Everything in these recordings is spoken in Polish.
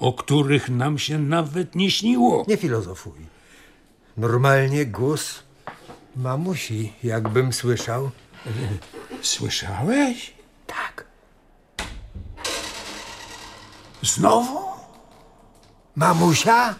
o których nam się nawet nie śniło. Nie filozofuj. Normalnie głos mamusi, jakbym słyszał. Słyszałeś? Tak. Znowu? Mamusia?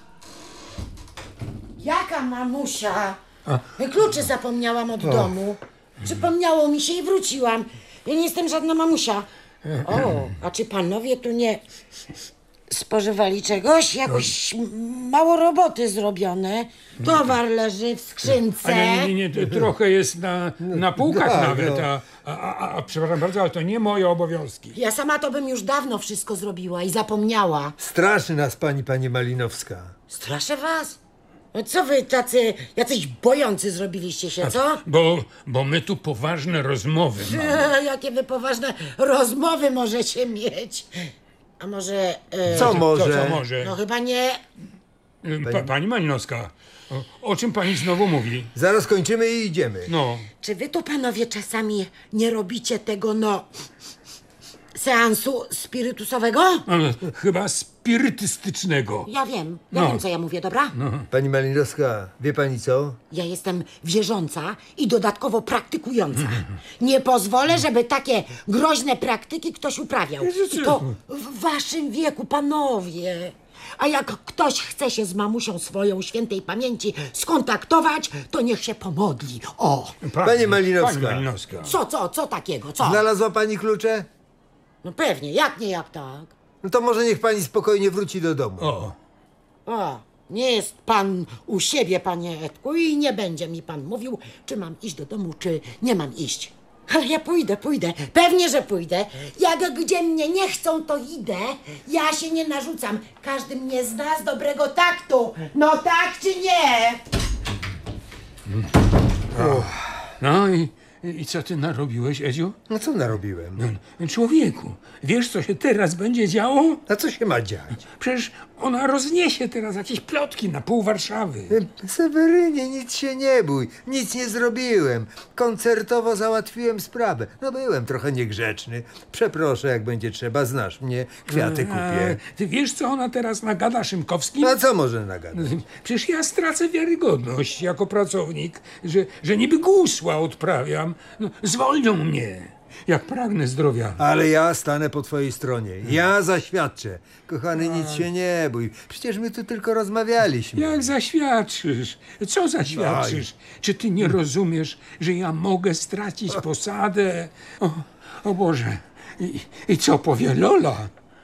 Jaka mamusia? Kluczy zapomniałam od domu. Przypomniało mi się i wróciłam. Ja nie jestem żadna mamusia. O, a czy panowie tu nie spożywali czegoś? Jakoś mało roboty zrobione. Towar leży w skrzynce. Ale nie, trochę jest na półkach tak, nawet. no. A przepraszam bardzo, ale to nie moje obowiązki. Ja sama to bym już dawno wszystko zrobiła i zapomniała. Straszy nas pani Malinowska. Straszę was? No co wy jacyś bojący zrobiliście się, co? Bo my tu poważne rozmowy mamy. Jakie wy poważne rozmowy możecie mieć. A może... Co może? Co może? No chyba nie... Pani Malinowska, o czym pani znowu mówi? Zaraz kończymy i idziemy. No, Czy wy tu panowie czasami nie robicie tego, seansu spirytusowego? ale chyba spirytystycznego. Ja wiem, co ja mówię, dobra? Pani Malinowska, wie pani co? Ja jestem wierząca i dodatkowo praktykująca. Nie pozwolę, żeby takie groźne praktyki ktoś uprawiał. I to w waszym wieku, panowie. A jak ktoś chce się z mamusią swoją świętej pamięci skontaktować, to niech się pomodli. O! Pani Malinowska. Pani Malinowska. Co takiego, co? Znalazła pani klucze? No pewnie, jak nie, jak tak. No to może niech pani spokojnie wróci do domu. O, Nie jest pan u siebie, panie Edku, i nie będzie mi pan mówił, czy mam iść do domu, czy nie mam iść. Ale ja pójdę. Pewnie, że pójdę. Jak gdzie mnie nie chcą, to idę. Ja się nie narzucam. Każdy mnie zna z dobrego taktu. No tak czy nie? no i co ty narobiłeś, Edziu? No co narobiłem? Człowieku, wiesz, co się teraz będzie działo? A co się ma dziać? Przecież ona rozniesie teraz jakieś plotki na pół Warszawy. Sewerynie, nic się nie bój. Nic nie zrobiłem. Koncertowo załatwiłem sprawę. No byłem trochę niegrzeczny. Przeproszę, jak będzie trzeba. Znasz mnie. Kwiaty kupię. Ty wiesz, co ona teraz nagada Szymkowskim? A co może nagadać? Przecież ja stracę wiarygodność jako pracownik, że niby gusła odprawiam. No, zwolnią mnie, jak pragnę zdrowia. Ale ja stanę po twojej stronie. Ja zaświadczę. Kochany, nic się nie bój. Przecież my tu tylko rozmawialiśmy. Jak zaświadczysz? Co zaświadczysz? Czy ty nie rozumiesz, że ja mogę stracić posadę? O Boże, i co powie Lola?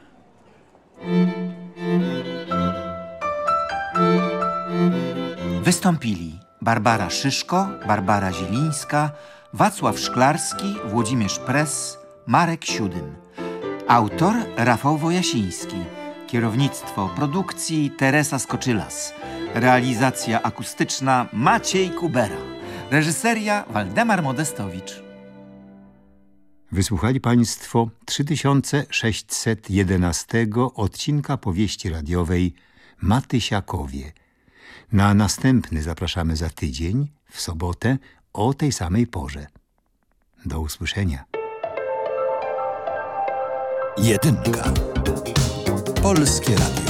Wystąpili Barbara Szyszko, Barbara Zielińska, Wacław Szklarski, Włodzimierz Press, Marek Siódym. Autor Rafał Wojasiński. Kierownictwo produkcji Teresa Skoczylas. Realizacja akustyczna Maciej Kubera. Reżyseria Waldemar Modestowicz. Wysłuchali Państwo 3611 odcinka powieści radiowej Matysiakowie. Na następny zapraszamy za tydzień, w sobotę, o tej samej porze. Do usłyszenia. Jedynka. Polskie Radio.